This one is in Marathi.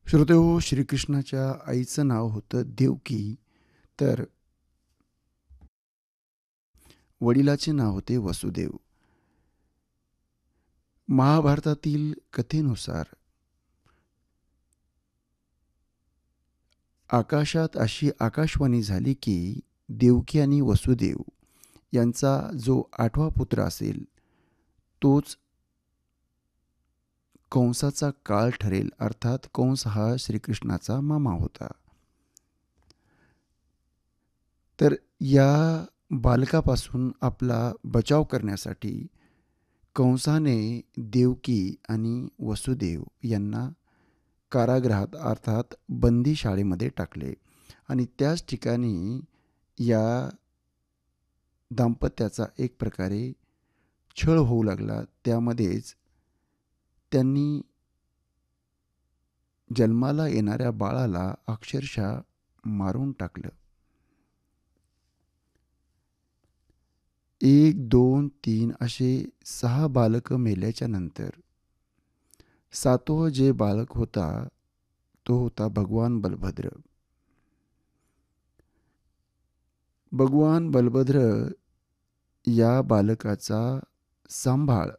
श्रोतेहो, श्रीकृष्णाच्या आईचं नाव होतं देवकी, तर वडिलाचे नाव होते वसुदेव. महाभारतातील कथेनुसार आकाशात अशी आकाशवाणी झाली की देवकी आणि वसुदेव यांचा जो 8वा पुत्र असेल, तोच कंसाचा काळ ठरेल. अर्थात कंस हा श्रीकृष्णाचा मामा होता. तर या बालकापासून आपला बचाव करण्यासाठी कंसाने देवकी आणि वसुदेव यांना कारागृहात अर्थात बंदी शाळेमध्ये टाकले आणि त्याच ठिकाणी या दाम्पत्याचा एक प्रकारे छळ होऊ लागला. त्यामध्येच त्यांनी जन्माला येणाऱ्या बाळाला अक्षरशः मारून टाकलं. 1, 2, 3 असे 6 बालकं मेल्याच्या नंतर 7वं जे बालक होता, तो होता भगवान बलभद्र. भगवान बलभद्र या बालकाचा सांभाळ